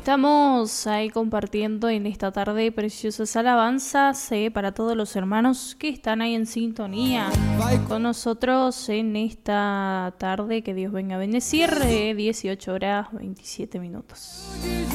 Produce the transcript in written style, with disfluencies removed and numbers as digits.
Estamos ahí compartiendo en esta tarde preciosas alabanzas para todos los hermanos que están ahí en sintonía con nosotros en esta tarde. Que Dios venga a bendecir, 18 horas 27 minutos.